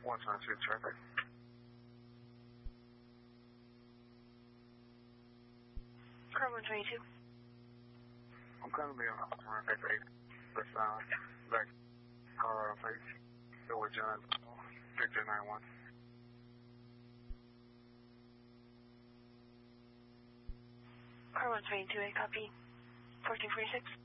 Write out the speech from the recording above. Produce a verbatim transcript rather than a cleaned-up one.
one twenty-two traffic. Car one twenty-two. I'm currently on runway eight. West Island. Back. Colorado Place. Silver John. Victor nine one. Car one twenty-two, a copy. fourteen forty-six.